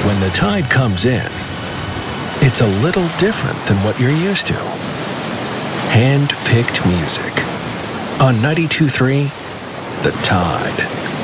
when the tide comes in, it's a little different than what you're used to. Hand-picked music. On 92.3, The Tide.